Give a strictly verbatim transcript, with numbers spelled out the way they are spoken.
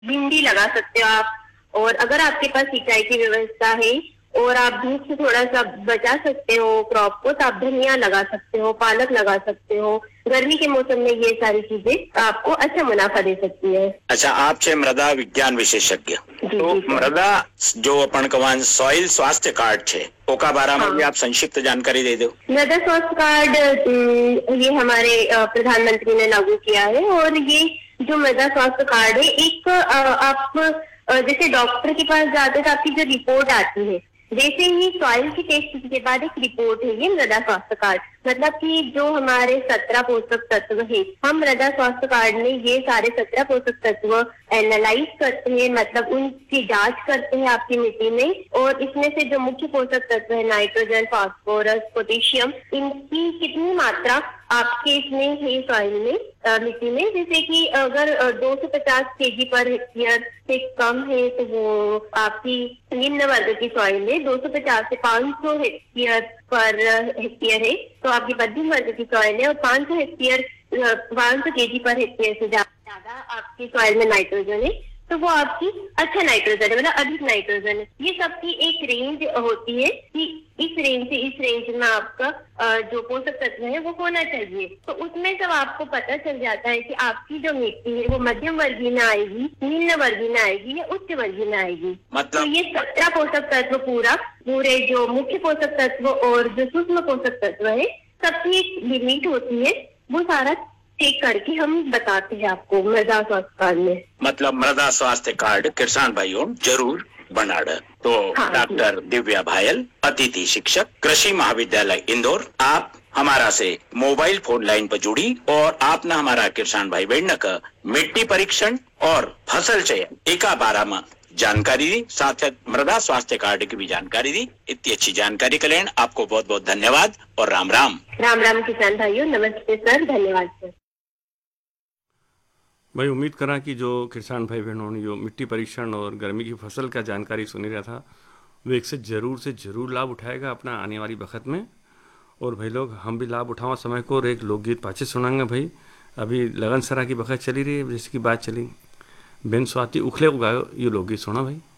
भिंडी लगा सकते हो आप। और अगर आपके पास सिंचाई की व्यवस्था है और आप धूप से थोड़ा सा बचा सकते हो क्रॉप को, तो आप धनिया लगा सकते हो, पालक लगा सकते हो। गर्मी के मौसम में ये सारी चीजें आपको अच्छा मुनाफा दे सकती है। अच्छा, आप छे मृदा विज्ञान विशेषज्ञ, तो मृदा जो अपन कवान सॉइल स्वास्थ्य कार्ड छे ओका बारे में भी आप संक्षिप्त जानकारी दे दो। मृदा स्वास्थ्य कार्ड ये हमारे प्रधानमंत्री ने लागू किया है, और ये जो मृदा स्वास्थ्य कार्ड है, एक आप जैसे डॉक्टर के पास जाते हैं तो आपकी जो रिपोर्ट आती है, जैसे ही सॉइल की टेस्ट के बाद एक रिपोर्ट है ये मृदा स्वास्थ्य कार्ड। मतलब कि जो हमारे सत्रह पोषक तत्व है, हम मृदा स्वास्थ्य कार्ड में ये सारे सत्रह पोषक तत्व एनालाइज करते हैं, मतलब उनकी जांच करते हैं आपकी मिट्टी में। और इसमें से जो मुख्य पोषक तत्व है नाइट्रोजन, फास्फोरस, पोटेशियम, इनकी कितनी मात्रा आपके इसमें है सॉइल में, मिट्टी में। जैसे कि अगर दो सौ पचास केजी पर हेक्टेयर से कम है तो वो आपकी निम्न वर्ग की सॉइल है। दो सौ पचास से पाँच सौ हेक्टेयर पर हेक्टेयर है तो आपकी मध्यम वर्ग की सॉइल है। और पाँच सौ हेक्टेयर पाँच सौ केजी पर हेक्टेयर से ज्यादा आपकी सॉइल में नाइट्रोजन है तो वो आपकी अच्छा नाइट्रोजन है, मतलब अधिक नाइट्रोजन है। ये सबकी एक रेंज होती है कि इस रेंज से इस रेंज में आपका जो पोषक तत्व है वो होना चाहिए। तो उसमें सब आपको पता चल जाता है कि आपकी जो मिट्टी है वो मध्यम वर्गीय में आएगी, निम्न वर्गीय में आएगी या उच्च वर्गीय में आएगी। मतलब तो ये सत्रह पोषक तत्व पूरा पूरे जो मुख्य पोषक तत्व और जो सूक्ष्म पोषक तत्व है सबकी एक लिमिट होती है, वो सारा चेक करके हम बताते हैं आपको मृदा स्वास्थ्य कार्ड में। मतलब मृदा स्वास्थ्य कार्ड किसान भाइयों जरूर बनाड़। तो हाँ, डॉक्टर दिव्या भायल, अतिथि शिक्षक, कृषि महाविद्यालय इंदौर, आप हमारा से मोबाइल फोन लाइन पर जुड़ी और आपने हमारा किसान भाई बहन का मिट्टी परीक्षण और फसल चयन एका बारा में जानकारी दी, साथ साथ मृदा स्वास्थ्य कार्ड की भी जानकारी दी। इतनी अच्छी जानकारी के लिए आपको बहुत बहुत धन्यवाद और राम राम। राम राम किसान भाइयों, नमस्ते सर, धन्यवाद सर। भाई उम्मीद करा कि जो किसान भाई बहनों ने जो मिट्टी परीक्षण और गर्मी की फसल का जानकारी सुनी रहा था वो एक से ज़रूर से ज़रूर लाभ उठाएगा अपना आने वाली वक्त में। और भाई लोग हम भी लाभ उठाओ समय को, और एक लोकगीत पाचे सुनाएंगे भाई। अभी लगन सरा की वक्त चली रही है, जैसे की बात चली बेन स्वाति उखले उगायो, ये लोकगीत सुना भाई।